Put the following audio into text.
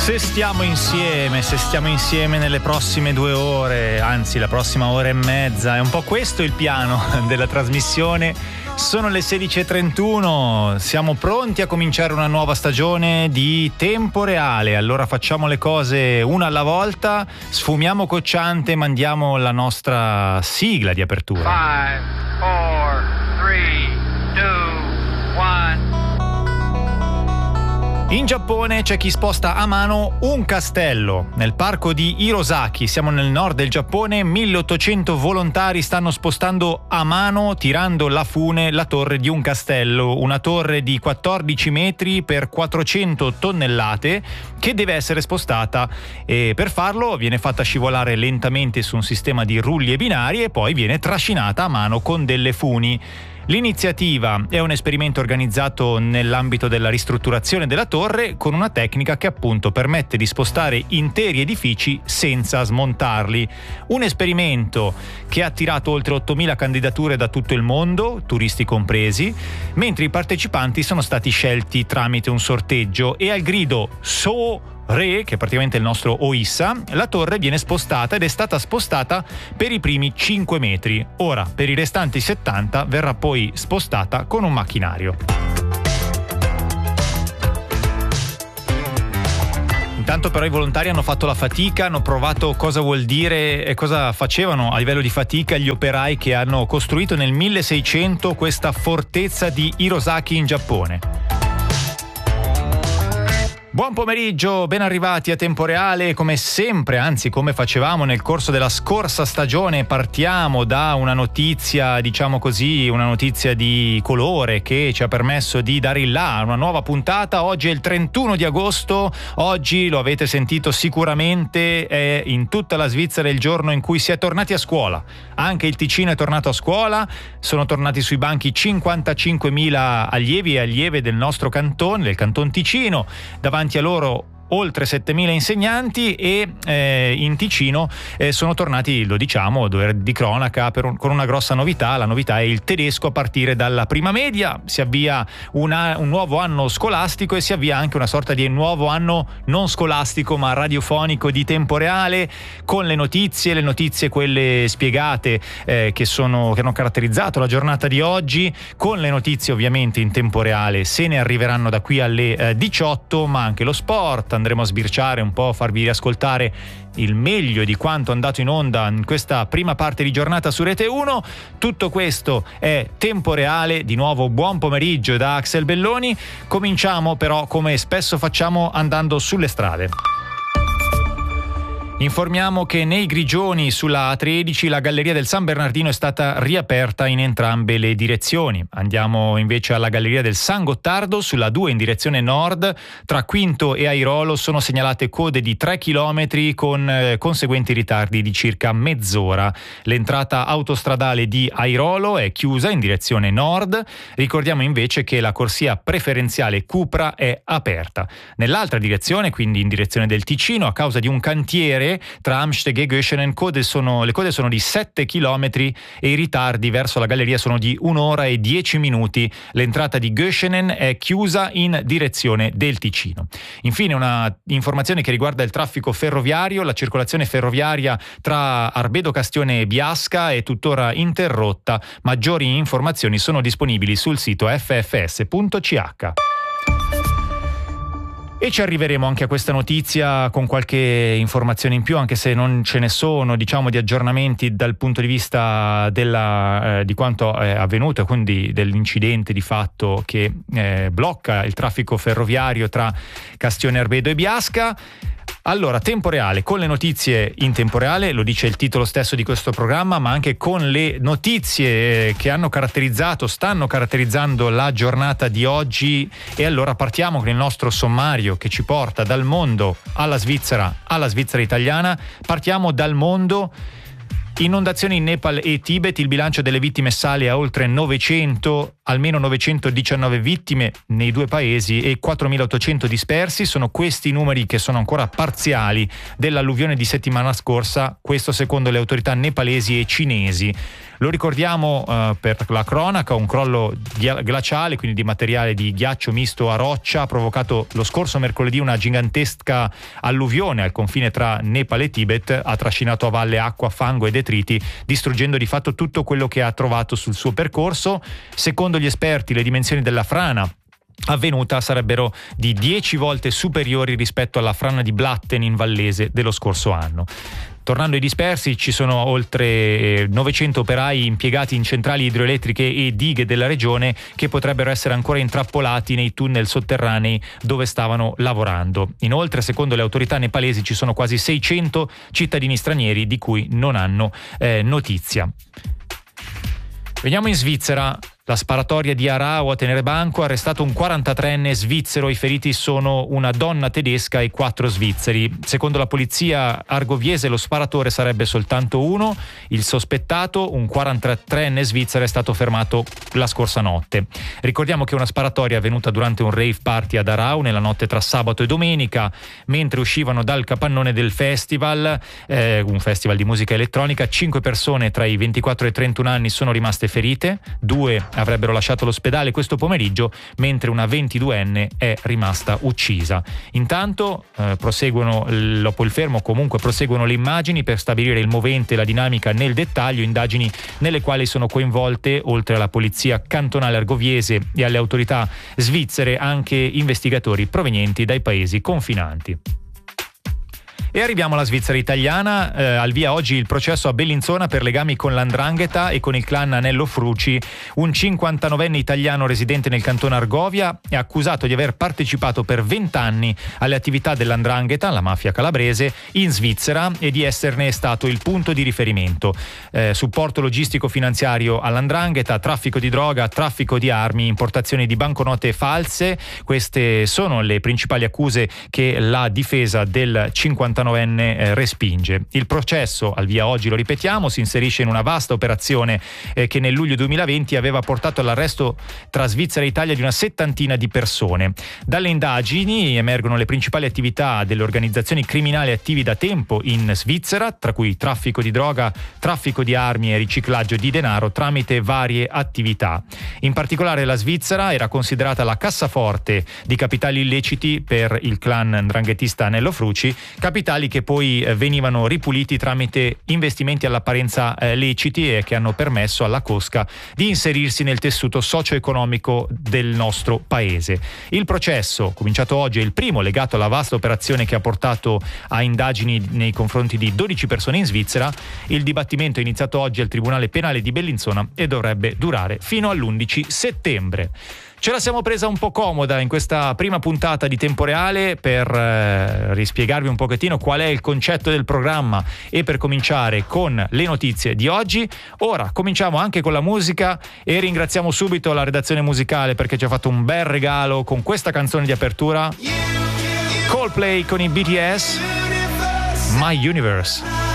Se stiamo insieme nelle prossime 2 ore, anzi la prossima ora e mezza, è un po' questo il piano della trasmissione. Sono le 16:31, siamo pronti a cominciare una nuova stagione di Tempo Reale. Allora facciamo le cose una alla volta, sfumiamo cocciante e mandiamo la nostra sigla di apertura. 5, 4, 3, 2, 1. In Giappone c'è chi sposta a mano un castello. Nel parco di Hirosaki, siamo nel nord del Giappone, 1800 volontari stanno spostando a mano, tirando la fune, la torre di un castello, una torre di 14 metri per 400 tonnellate che deve essere spostata, e per farlo viene fatta scivolare lentamente su un sistema di rulli e binari e poi viene trascinata a mano con delle funi. L'iniziativa è un esperimento organizzato nell'ambito della ristrutturazione della torre con una tecnica che appunto permette di spostare interi edifici senza smontarli. Un esperimento che ha attirato oltre 8.000 candidature da tutto il mondo, turisti compresi, mentre i partecipanti sono stati scelti tramite un sorteggio e al grido "So Re", che è praticamente il nostro Oissa, la torre viene spostata ed è stata spostata per i primi 5 metri. Ora, per i restanti 70 verrà poi spostata con un macchinario. Intanto però i volontari hanno fatto la fatica, hanno provato cosa vuol dire e cosa facevano a livello di fatica gli operai che hanno costruito nel 1600 questa fortezza di Hirosaki in Giappone. Buon pomeriggio, ben arrivati a Tempo Reale. Come sempre, anzi come facevamo nel corso della scorsa stagione, partiamo da una notizia, diciamo così, una notizia di colore che ci ha permesso di dare il là a una nuova puntata. Oggi è il 31 di agosto, oggi lo avete sentito sicuramente, è in tutta la Svizzera il giorno in cui si è tornati a scuola. Anche il Ticino è tornato a scuola, sono tornati sui banchi 55.000 allievi e allieve del nostro cantone, del Canton Ticino, davanti a loro oltre 7.000 insegnanti e in Ticino sono tornati, lo diciamo, di cronaca con una grossa novità. La novità è il tedesco a partire dalla prima media. Si avvia un nuovo anno scolastico e si avvia anche una sorta di nuovo anno non scolastico ma radiofonico di Tempo Reale, con le notizie quelle spiegate che hanno caratterizzato la giornata di oggi, con le notizie ovviamente in tempo reale, se ne arriveranno da qui alle 18, ma anche lo sport. Andremo a sbirciare un po', farvi riascoltare il meglio di quanto è andato in onda in questa prima parte di giornata su Rete 1. Tutto questo è Tempo Reale. Di nuovo buon pomeriggio da Axel Belloni. Cominciamo però, come spesso facciamo, andando sulle strade. Informiamo che nei Grigioni sulla A13 la galleria del San Bernardino è stata riaperta in entrambe le direzioni. Andiamo invece alla galleria del San Gottardo sulla 2 in direzione nord. Tra Quinto e Airolo sono segnalate code di 3 km con conseguenti ritardi di circa mezz'ora. L'entrata autostradale di Airolo è chiusa in direzione nord. Ricordiamo invece che la corsia preferenziale Cupra è aperta. Nell'altra direzione, quindi in direzione del Ticino, a causa di un cantiere tra Amsteg e Göschenen, le code sono di 7 km e i ritardi verso la galleria sono di 1 ora e 10 minuti. L'entrata di Göschenen è chiusa in direzione del Ticino. Infine una informazione che riguarda il traffico ferroviario. La circolazione ferroviaria tra Arbedo Castione e Biasca è tuttora interrotta. Maggiori informazioni sono disponibili sul sito ffs.ch. E ci arriveremo anche a questa notizia con qualche informazione in più, anche se non ce ne sono, diciamo, di aggiornamenti dal punto di vista di quanto è avvenuto e quindi dell'incidente di fatto che blocca il traffico ferroviario tra Castione Arbedo e Biasca. Allora, Tempo Reale, con le notizie in tempo reale, lo dice il titolo stesso di questo programma, ma anche con le notizie che stanno caratterizzando la giornata di oggi. E allora partiamo con il nostro sommario che ci porta dal mondo alla Svizzera italiana. Partiamo dal mondo. Inondazioni in Nepal e Tibet, il bilancio delle vittime sale a oltre 900 almeno 919 vittime nei due paesi e 4.800 dispersi. Sono questi i numeri che sono ancora parziali dell'alluvione di settimana scorsa, questo secondo le autorità nepalesi e cinesi. Lo ricordiamo per la cronaca, un crollo glaciale, quindi di materiale di ghiaccio misto a roccia, ha provocato lo scorso mercoledì una gigantesca alluvione al confine tra Nepal e Tibet, ha trascinato a valle acqua, fango e detriti, distruggendo di fatto tutto quello che ha trovato sul suo percorso. Secondo gli esperti, le dimensioni della frana avvenuta sarebbero di 10 volte superiori rispetto alla frana di Blatten in Vallese dello scorso anno. Tornando ai dispersi, ci sono oltre 900 operai impiegati in centrali idroelettriche e dighe della regione che potrebbero essere ancora intrappolati nei tunnel sotterranei dove stavano lavorando. Inoltre, secondo le autorità nepalesi, ci sono quasi 600 cittadini stranieri di cui non hanno notizia. Veniamo in Svizzera. La sparatoria di Aarau a Tenerebanco ha arrestato un 43enne svizzero. I feriti sono una donna tedesca e 4 svizzeri. Secondo la polizia argoviese lo sparatore sarebbe soltanto uno. Il sospettato, un 43enne svizzero, è stato fermato la scorsa notte. Ricordiamo che una sparatoria è avvenuta durante un rave party ad Aarau nella notte tra sabato e domenica, mentre uscivano dal capannone del festival, un festival di musica elettronica. 5 persone tra i 24 e i 31 anni sono rimaste ferite, 2 avrebbero lasciato l'ospedale questo pomeriggio, mentre una 22enne è rimasta uccisa. Intanto proseguono dopo il fermo, comunque proseguono le immagini per stabilire il movente e la dinamica nel dettaglio, indagini nelle quali sono coinvolte, oltre alla polizia cantonale argoviese e alle autorità svizzere, anche investigatori provenienti dai paesi confinanti. E arriviamo alla Svizzera italiana. Al via oggi il processo a Bellinzona per legami con l''ndrangheta e con il clan Anello Fruci. Un 59enne italiano residente nel cantone Argovia è accusato di aver partecipato per 20 anni alle attività dell''ndrangheta, la mafia calabrese, in Svizzera, e di esserne stato il punto di riferimento. Supporto logistico finanziario all''ndrangheta, traffico di droga, traffico di armi, importazione di banconote false. Queste sono le principali accuse che la difesa del 59enne respinge. Il processo al via oggi, lo ripetiamo, si inserisce in una vasta operazione che nel luglio 2020 aveva portato all'arresto tra Svizzera e Italia di una 70ina di persone. Dalle indagini emergono le principali attività delle organizzazioni criminali attivi da tempo in Svizzera, tra cui traffico di droga, traffico di armi e riciclaggio di denaro tramite varie attività. In particolare la Svizzera era considerata la cassaforte di capitali illeciti per il clan 'ndranghetista Anello Fruci, capitali che poi venivano ripuliti tramite investimenti all'apparenza leciti e che hanno permesso alla cosca di inserirsi nel tessuto socio-economico del nostro paese. Il processo, cominciato oggi, è il primo legato alla vasta operazione che ha portato a indagini nei confronti di 12 persone in Svizzera. Il dibattimento è iniziato oggi al Tribunale Penale di Bellinzona e dovrebbe durare fino all'11 settembre. Ce la siamo presa un po' comoda in questa prima puntata di Tempo Reale per rispiegarvi un pochettino qual è il concetto del programma e per cominciare con le notizie di oggi. Ora cominciamo anche con la musica e ringraziamo subito la redazione musicale perché ci ha fatto un bel regalo con questa canzone di apertura. Coldplay con i BTS, My Universe.